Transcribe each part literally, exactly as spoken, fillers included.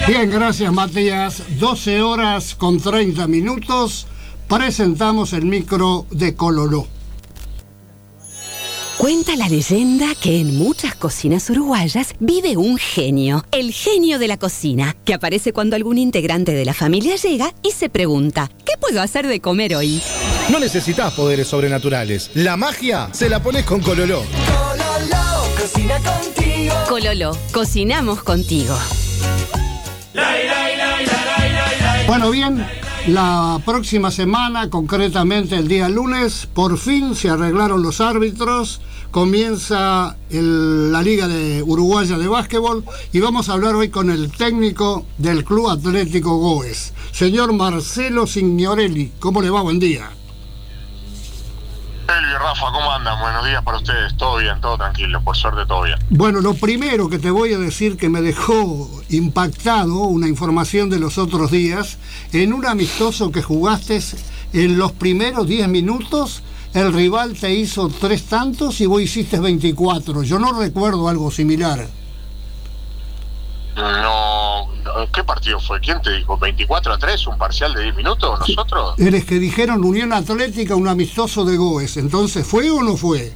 Bien, gracias Matías. doce horas con treinta minutos. Presentamos el micro de Coloró. Cuenta la leyenda que en muchas cocinas uruguayas vive un genio, el genio de la cocina, que aparece cuando algún integrante de la familia llega y se pregunta, ¿qué puedo hacer de comer hoy? No necesitas poderes sobrenaturales. La magia se la pones con Cololó. Cololó, cocina contigo. Cololó, cocinamos contigo. Bueno, bien, la próxima semana, concretamente el día lunes, por fin se arreglaron los árbitros, comienza el, la Liga de Uruguaya de Básquetbol y vamos a hablar hoy con el técnico del Club Atlético Goes, señor Marcelo Signorelli. ¿Cómo le va? Buen día. Elvi, Rafa, ¿cómo andan? Buenos días para ustedes. Todo bien, todo tranquilo, por suerte todo bien. Bueno, lo primero que te voy a decir que me dejó impactado, una información de los otros días, en un amistoso que jugaste en los primeros diez minutos, el rival te hizo tres tantos y vos hiciste veinticuatro. Yo no recuerdo algo similar. No, ¿qué partido fue? ¿Quién te dijo? ¿veinticuatro a tres? ¿Un parcial de diez minutos? ¿Nosotros? Eres que dijeron Unión Atlética, un amistoso de Goes. Entonces, ¿fue o no fue?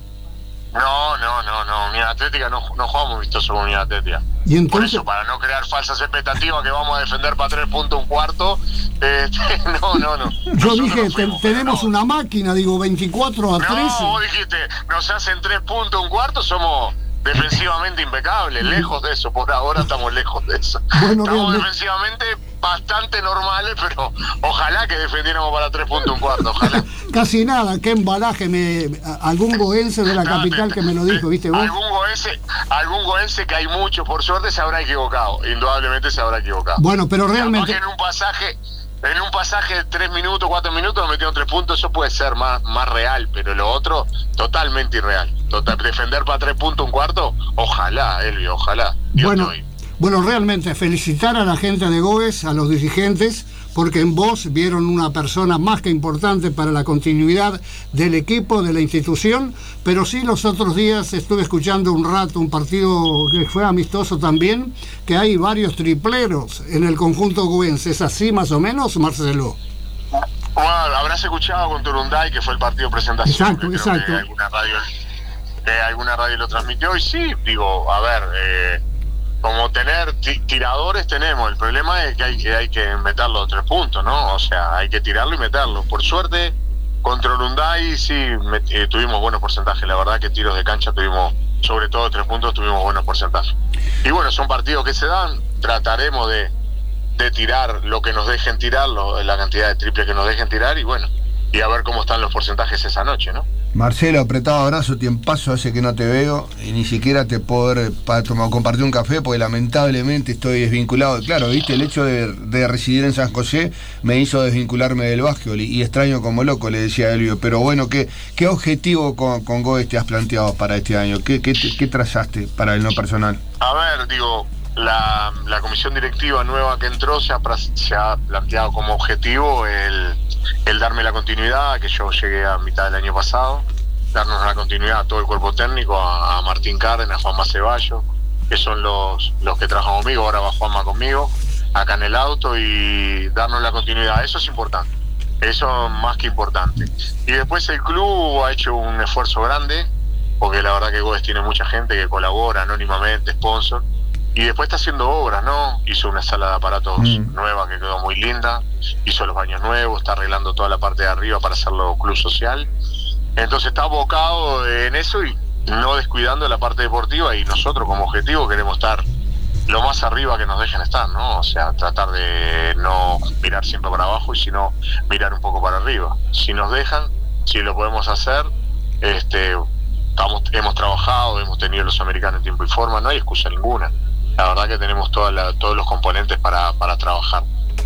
No, no, no, no. Unión Atlética no, no jugamos amistoso con Unión Atlética. ¿Y entonces? Por eso, para no crear falsas expectativas que vamos a defender para tres puntos un cuarto, este, no, no, no. Yo Nosotros dije, no fuimos, te, tenemos no. una máquina, digo, veinticuatro a tres. No, vos dijiste, nos hacen tres puntos un cuarto, somos defensivamente impecables, lejos de eso, por ahora estamos lejos de eso. Bueno, estamos realmente defensivamente bastante normales, pero ojalá que defendiéramos para tres puntos un cuarto, ojalá. Casi nada, qué embalaje, me, algún goense de la No, capital te, que me lo dijo, ¿viste vos? Algún goense, algún goense que hay mucho, por suerte, se habrá equivocado, indudablemente se habrá equivocado. Bueno, pero realmente... Capaz que en un pasaje... En un pasaje de tres minutos, cuatro minutos nos metieron tres puntos, eso puede ser más, más real, pero lo otro, totalmente irreal. Total, defender para tres puntos un cuarto, ojalá, Elvio, ojalá. Dios Bueno, te bueno, realmente felicitar a la gente de Goes, a los dirigentes, porque en vos vieron una persona más que importante para la continuidad del equipo, de la institución, pero sí los otros días estuve escuchando un rato un partido que fue amistoso también, que hay varios tripleros en el conjunto goense. ¿Es así más o menos, Marcelo? Bueno, habrás escuchado con Turunday, que fue el partido de presentación. Exacto, que creo exacto. Que alguna radio, que alguna radio lo transmitió, y sí, digo, a ver... Eh, como tener t- tiradores tenemos, el problema es que hay que hay que meterlo a tres puntos, ¿no? O sea, hay que tirarlo y meterlo. Por suerte, contra Urunday sí me, eh, tuvimos buenos porcentajes, la verdad que tiros de cancha tuvimos, sobre todo tres puntos, tuvimos buenos porcentajes. Y bueno, son partidos que se dan, trataremos de, de tirar lo que nos dejen tirar, lo, la cantidad de triples que nos dejen tirar, y bueno, y a ver cómo están los porcentajes esa noche, ¿no? Marcelo, apretado abrazo, tiempazo, hace que no te veo y ni siquiera te puedo ver para tomar, compartir un café porque lamentablemente estoy desvinculado. Claro, viste, el hecho de, de residir en San José me hizo desvincularme del básquetbol y, y extraño como loco, le decía a Elvio. Pero bueno, ¿qué, qué objetivo con, con Goes te has planteado para este año? ¿Qué, qué, qué trazaste para el no personal? A ver, digo, la, la comisión directiva nueva que entró se ha, se ha planteado como objetivo el... el darme la continuidad, que yo llegué a mitad del año pasado, darnos la continuidad a todo el cuerpo técnico, a, a Martín Cárdenas, a Juanma Ceballos, que son los, los que trabajan conmigo, ahora va Juanma conmigo, acá en el auto, y darnos la continuidad, eso es importante, eso más que importante. Y después el club ha hecho un esfuerzo grande, porque la verdad que Goes tiene mucha gente que colabora anónimamente, sponsor, y después está haciendo obras, ¿no? Hizo una sala de aparatos mm. nueva que quedó muy linda, hizo los baños nuevos, está arreglando toda la parte de arriba para hacerlo club social. Entonces está abocado en eso y no descuidando la parte deportiva, y nosotros como objetivo queremos estar lo más arriba que nos dejen estar, ¿no? O sea, tratar de no mirar siempre para abajo y sino mirar un poco para arriba. Si nos dejan, si lo podemos hacer, este, estamos, hemos trabajado, hemos tenido los americanos en tiempo y forma, no hay excusa ninguna. La verdad que tenemos toda la, todos los componentes para, para trabajar.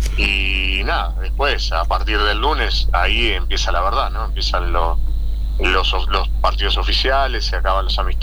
Y nada, después, a partir del lunes, ahí empieza la verdad, ¿no? Empiezan los, los, los partidos oficiales, se acaban los amistosos.